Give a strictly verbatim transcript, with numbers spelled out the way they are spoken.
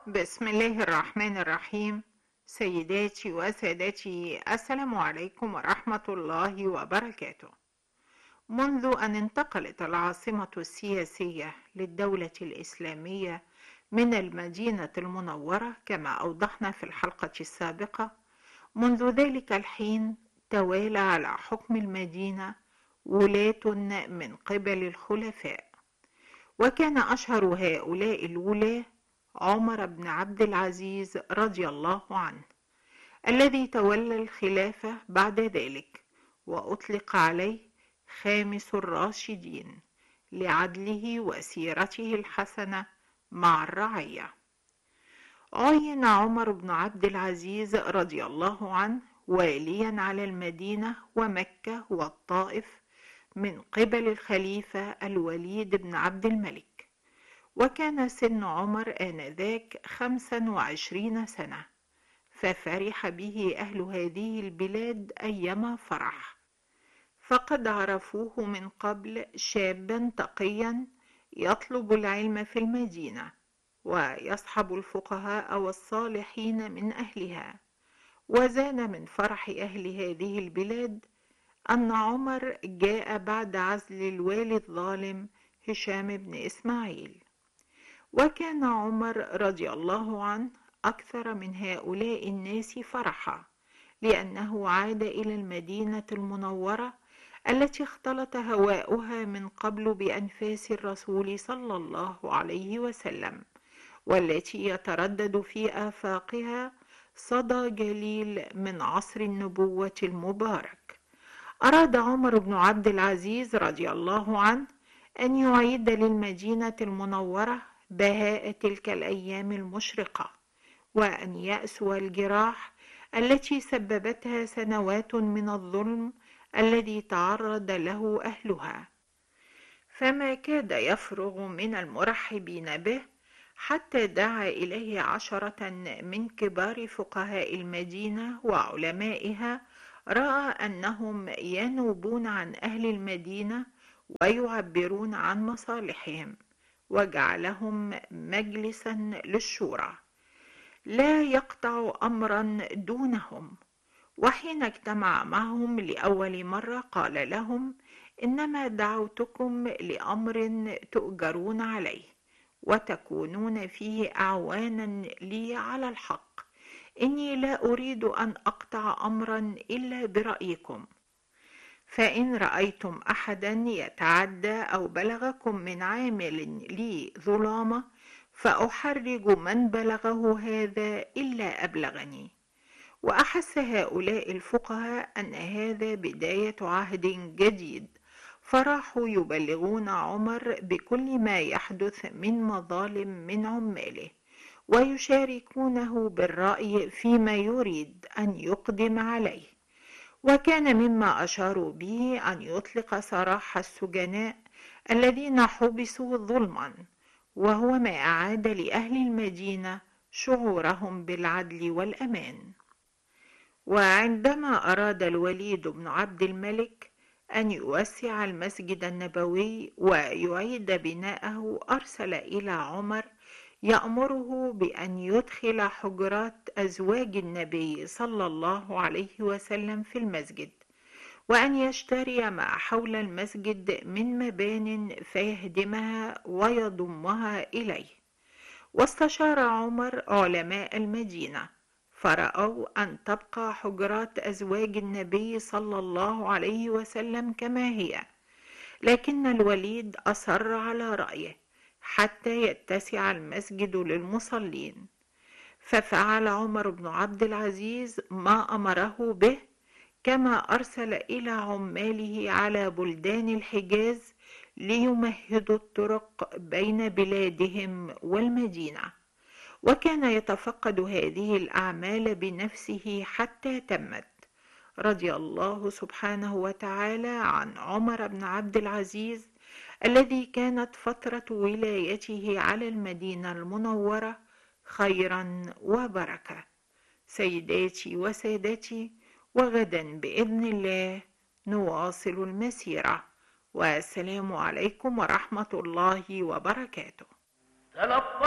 بسم الله الرحمن الرحيم. سيداتي وسادتي، السلام عليكم ورحمة الله وبركاته. منذ أن انتقلت العاصمة السياسية للدولة الإسلامية من المدينة المنورة كما أوضحنا في الحلقة السابقة، منذ ذلك الحين توالى على حكم المدينة ولاة من قبل الخلفاء، وكان أشهر هؤلاء الولاة عمر بن عبد العزيز رضي الله عنه، الذي تولى الخلافة بعد ذلك، وأطلق عليه خامس الراشدين لعدله وسيرته الحسنة مع الرعية. عين عمر بن عبد العزيز رضي الله عنه واليا على المدينة ومكة والطائف من قبل الخليفة الوليد بن عبد الملك، وكان سن عمر آنذاك خمسا وعشرين سنة، ففرح به أهل هذه البلاد أيما فرح، فقد عرفوه من قبل شابا تقيا يطلب العلم في المدينة ويصحب الفقهاء والصالحين من أهلها. وزاد من فرح أهل هذه البلاد أن عمر جاء بعد عزل الوالي الظالم هشام بن إسماعيل، وكان عمر رضي الله عنه أكثر من هؤلاء الناس فرحا، لأنه عاد إلى المدينة المنورة التي اختلط هواؤها من قبل بأنفاس الرسول صلى الله عليه وسلم، والتي يتردد في آفاقها صدى جليل من عصر النبوة المبارك. أراد عمر بن عبد العزيز رضي الله عنه أن يعيد للمدينة المنورة بهاء تلك الأيام المشرقة، وأن يأسو الجراح التي سببتها سنوات من الظلم الذي تعرض له أهلها، فما كاد يفرغ من المرحبين به حتى دعا إليه عشرة من كبار فقهاء المدينة وعلمائها، رأى أنهم ينوبون عن أهل المدينة ويعبرون عن مصالحهم، وجعلهم مجلسا للشورى لا يقطع أمرا دونهم. وحين اجتمع معهم لأول مرة قال لهم: إنما دعوتكم لأمر تؤجرون عليه وتكونون فيه أعوانا لي على الحق، إني لا أريد أن أقطع أمرا إلا برأيكم، فإن رأيتم أحدا يتعدى أو بلغكم من عامل لي ظلامة فأحرج من بلغه هذا إلا أبلغني. وأحس هؤلاء الفقهاء أن هذا بداية عهد جديد، فراحوا يبلغون عمر بكل ما يحدث من مظالم من عماله، ويشاركونه بالرأي فيما يريد أن يقدم عليه. وكان مما أشاروا به أن يطلق سراح السجناء الذين حبسوا ظلما، وهو ما أعاد لأهل المدينة شعورهم بالعدل والأمان. وعندما أراد الوليد بن عبد الملك أن يوسع المسجد النبوي ويعيد بناءه، أرسل إلى عمر يأمره بأن يدخل حجرات أزواج النبي صلى الله عليه وسلم في المسجد، وأن يشتري ما حول المسجد من مبان فيهدمها ويضمها إليه. واستشار عمر علماء المدينة، فرأوا أن تبقى حجرات أزواج النبي صلى الله عليه وسلم كما هي، لكن الوليد أصر على رأيه حتى يتسع المسجد للمصلين، ففعل عمر بن عبد العزيز ما أمره به، كما أرسل إلى عماله على بلدان الحجاز ليمهدوا الطرق بين بلادهم والمدينة، وكان يتفقد هذه الأعمال بنفسه حتى تمت. رضي الله سبحانه وتعالى عن عمر بن عبد العزيز الذي كانت فترة ولايته على المدينة المنورة خيرا وبركة. سيداتي وسادتي، وغدا بإذن الله نواصل المسيرة، والسلام عليكم ورحمة الله وبركاته.